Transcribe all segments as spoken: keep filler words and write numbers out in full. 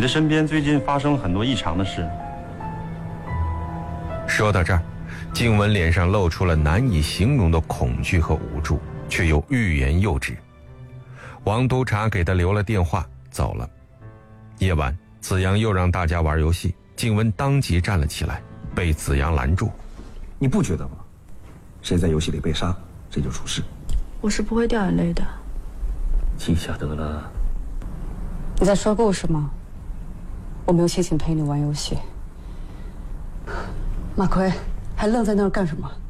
身边最近发生了很多异常的事。 说到这儿，静雯脸上露出了难以形容的恐惧和无助，却又欲言又止。王督察给他留了电话，走了。夜晚，子阳又让大家玩游戏，静雯当即站了起来，被子阳拦住。 你不觉得吗？谁在游戏里被杀，谁就出事。 我是不会掉眼泪的。 记下得了。 你在说故事吗？我没有心情陪你玩游戏。马奎，还愣在那儿干什么？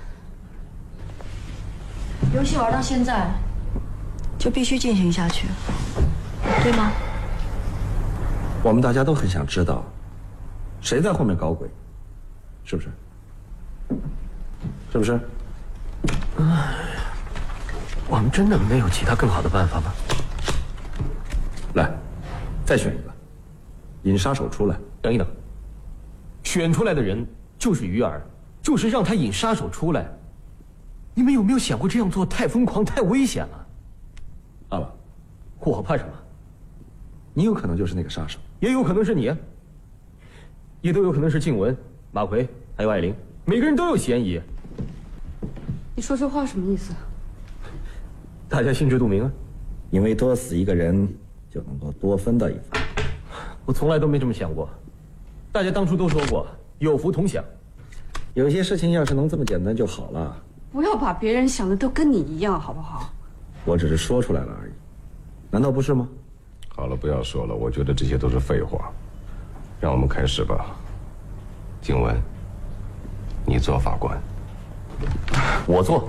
游戏玩到现在，就必须进行下去，对吗？ 我们大家都很想知道，谁在后面搞鬼，是不是？是不是？ 唉，我们真的没有其他更好的办法吗？ 来，再选一个，引杀手出来。 等一等，选出来的人就是鱼儿，就是让他引杀手出来。你们有没有想过这样做太疯狂、太危险了？ 阿宝， 我怕什么？ 你有可能就是那个杀手， 也有可能是你，也都有可能是静雯、马奎还有艾琳，每个人都有嫌疑。 你说这话什么意思？ 大家心知肚明啊。 因为多死一个人就能够多分到一分。 我从来都没这么想过，大家当初都说过有福同享。 有些事情要是能这么简单就好了。 不要把别人想的都跟你一样，好不好？ 我只是说出来了而已，难道不是吗？ 好了，不要说了，我觉得这些都是废话。让我们开始吧。静雯，你做法官。 我做。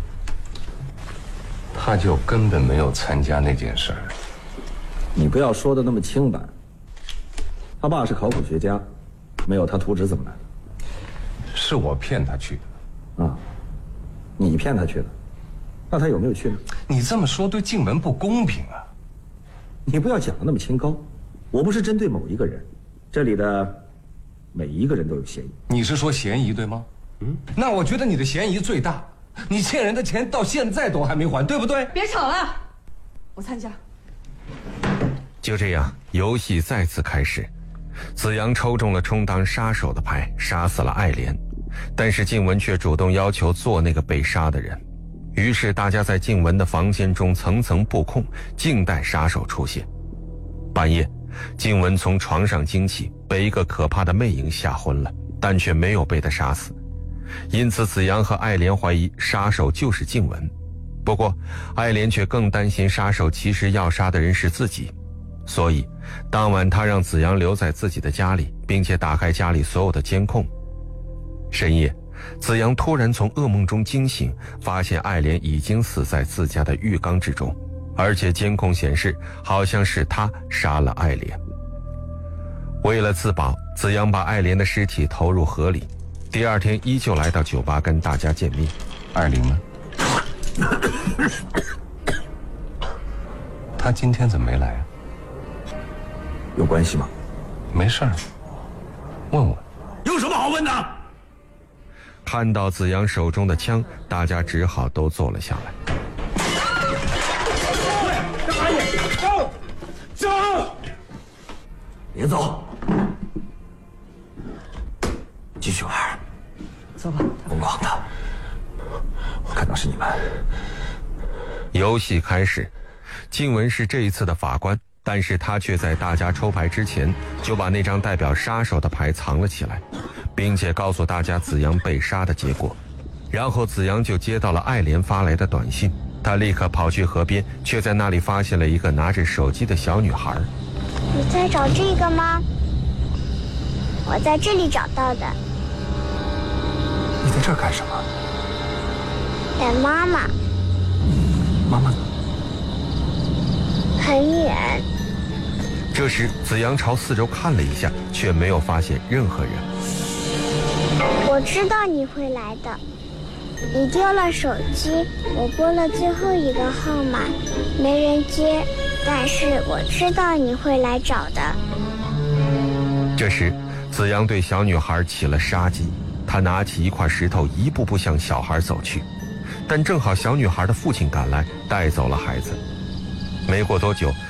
他就根本没有参加那件事儿。 你不要说的那么清白。他爸是考古学家，没有他图纸怎么来的？ 是我骗他去的。 啊，你骗他去的，那他有没有去呢？ 你这么说对静雯不公平啊！ 你不要讲的那么清高，我不是针对某一个人，这里的每一个人都有嫌疑。 你是说嫌疑对吗？嗯，那我觉得你的嫌疑最大。你欠人的钱到现在都还没还，对不对？ 别吵了，我参加。 就这样，游戏再次开始。子阳抽中了充当杀手的牌，杀死了爱莲，但是静雯却主动要求做那个被杀的人。于是大家在静雯的房间中层层布控，静待杀手出现。半夜，静雯从床上惊起，被一个可怕的魅影吓昏了，但却没有被他杀死。因此子阳和爱莲怀疑杀手就是静雯。不过爱莲却更担心杀手其实要杀的人是自己，所以当晚他让子阳留在自己的家里，并且打开家里所有的监控。深夜，子阳突然从噩梦中惊醒，发现爱莲已经死在自家的浴缸之中，而且监控显示好像是他杀了爱莲。为了自保，子阳把爱莲的尸体投入河里，第二天依旧来到酒吧跟大家见面。 艾琳呢？他今天怎么没来啊？ 有关系吗？ 没事儿，问问。 有什么好问的？ 看到子阳手中的枪，大家只好都坐了下来。 干嘛你？走，走！ 别走，继续玩。 走吧， 疯狂的，我看到是你们。 游戏开始，静雯是这一次的法官，但是她却在大家抽牌之前就把那张代表杀手的牌藏了起来，并且告诉大家子阳被杀的结果。然后子阳就接到了爱莲发来的短信，他立刻跑去河边，却在那里发现了一个拿着手机的小女孩。 你在找这个吗？我在这里找到的。 你在这儿干什么？ 等妈妈。 妈妈呢？ 很远。 这时子阳朝四周看了一下，却没有发现任何人。 我知道你会来的。你丢了手机，我拨了最后一个号码，没人接，但是我知道你会来找的。 这时子阳对小女孩起了杀机，他拿起一块石头一步步向小孩走去，但正好小女孩的父亲赶来，带走了孩子。没过多久，